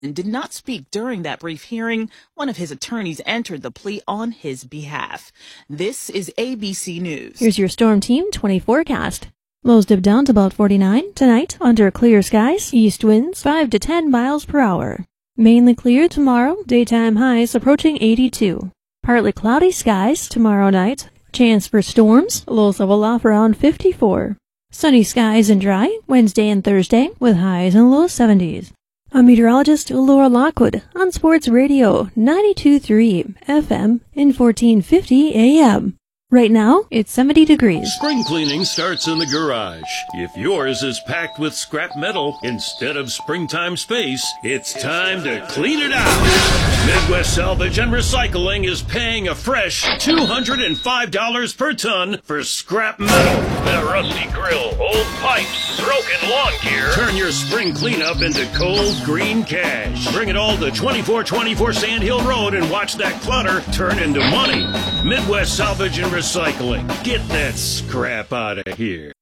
and did not speak during that brief hearing. One of his attorneys entered the plea on his behalf. This is ABC News. Here's your Storm Team 20 forecast. Lows dip down to about 49 tonight under clear skies. East winds 5 to 10 miles per hour. Mainly clear tomorrow. Daytime highs approaching 82. Partly cloudy skies tomorrow night. Chance for storms. Lows level off around 54. Sunny skies and dry Wednesday and Thursday with highs in low 70s. I'm meteorologist Laura Lockwood on Sports Radio 92.3 FM in 1450 AM. Right now, it's 70 degrees. Spring cleaning starts in the garage. If yours is packed with scrap metal instead of springtime space, it's time to clean it out. Midwest Salvage and Recycling is paying a fresh $205 per ton for scrap metal. That rusty grill, old pipes, broken lawn gear. Turn your spring cleanup into cold green cash. Bring it all to 2424 Sand Hill Road and watch that clutter turn into money. Midwest Salvage and Recycling. Get that scrap out of here.